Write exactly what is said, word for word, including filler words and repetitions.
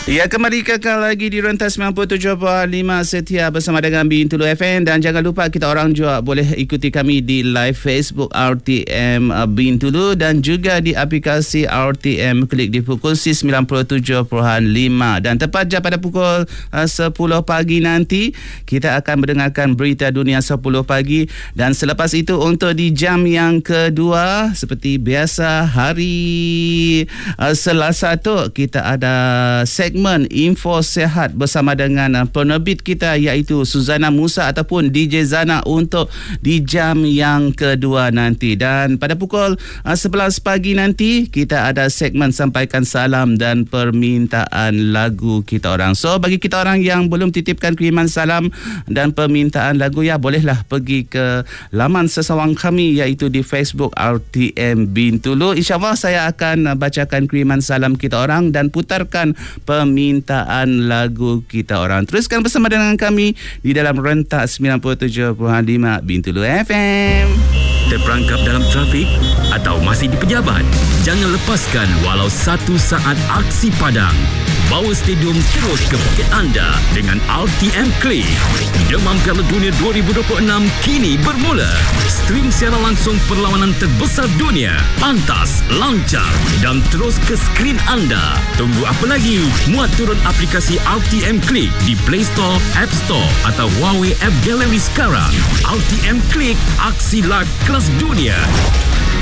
Ya, kembali kekal lagi di Rentas sembilan puluh tujuh perpuluhan lima setia bersama dengan Bintulu F M. Dan jangan lupa kita orang juga boleh ikuti kami di live Facebook R T M Bintulu dan juga di aplikasi R T M Klik di frekuensi sembilan puluh tujuh perpuluhan lima. Dan tepat jam pada pukul uh, sepuluh pagi nanti kita akan mendengarkan berita dunia sepuluh pagi. Dan selepas itu untuk di jam yang kedua seperti biasa hari uh, Selasa tu kita ada segmen Info Sehat bersama dengan uh, penerbit kita iaitu Suzana Musa ataupun D J Zana untuk di jam yang kedua nanti. Dan pada pukul uh, sebelas pagi nanti kita ada segmen Sampaikan Salam dan Permintaan Lagu kita orang. So bagi kita orang yang belum titipkan kiriman salam dan permintaan lagu, ya bolehlah pergi ke laman sesawang kami iaitu di Facebook R T M Bintulu. InsyaAllah saya akan uh, bacakan kiriman salam kita orang dan putarkan permintaan lagu kita orang. Teruskan bersama dengan kami di dalam rentas sembilan puluh tujuh perpuluhan lima Bintulu F M. Terperangkap dalam trafik atau masih di pejabat? Jangan lepaskan walau satu saat aksi padang. Bawa stadium terus ke poket anda dengan R T M Klik. Demam Piala Dunia dua ribu dua puluh enam kini bermula. Stream secara langsung perlawanan terbesar dunia. Pantas, lancar dan terus ke skrin anda. Tunggu apa lagi? Muat turun aplikasi R T M Klik di Play Store, App Store atau Huawei App Gallery sekarang. R T M Klik, aksi live kelas dunia.